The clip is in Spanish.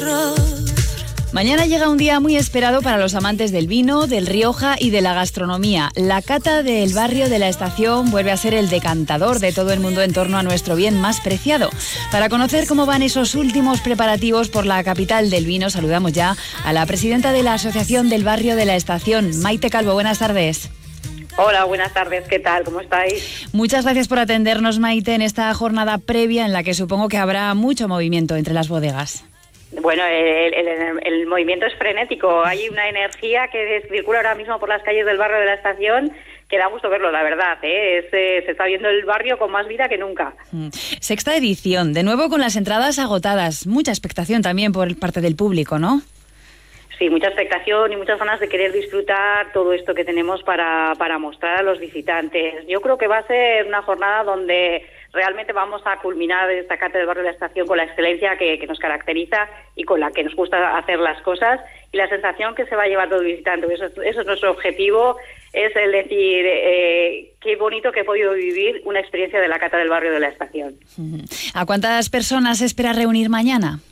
Mañana llega un día muy esperado para los amantes del vino, del Rioja y de la gastronomía. La cata del barrio de la Estación vuelve a ser el decantador de todo el mundo en torno a nuestro bien más preciado. Para conocer cómo van esos últimos preparativos por la capital del vino, saludamos ya a la presidenta de la Asociación del Barrio de la Estación, Maite Calvo. Buenas tardes. Hola, buenas tardes, ¿qué tal? ¿Cómo estáis? Muchas gracias por atendernos, Maite, en esta jornada previa en la que supongo que habrá mucho movimiento entre las bodegas. Bueno, el movimiento es frenético. Hay una energía que circula ahora mismo por las calles del barrio de la Estación que da gusto verlo, la verdad. Se está viendo el barrio con más vida que nunca. Sexta edición, de nuevo con las entradas agotadas. Mucha expectación también por parte del público, ¿no? Sí, mucha expectación y muchas ganas de querer disfrutar todo esto que tenemos para mostrar a los visitantes. Yo creo que va a ser una jornada donde realmente vamos a culminar esta cata del barrio de la Estación con la excelencia que nos caracteriza y con la que nos gusta hacer las cosas y la sensación que se va a llevar todo el visitante. Eso es nuestro objetivo, es el decir qué bonito que he podido vivir una experiencia de la cata del barrio de la Estación. ¿A cuántas personas se espera reunir mañana?